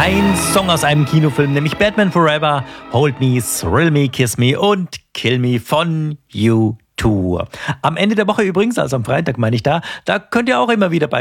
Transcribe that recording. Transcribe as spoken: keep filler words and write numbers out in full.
Ein Song aus einem Kinofilm, nämlich Batman Forever, Hold Me, Thrill Me, Kiss Me und Kill Me von U zwei. Am Ende der Woche übrigens, also am Freitag meine ich da, da könnt ihr auch immer wieder bei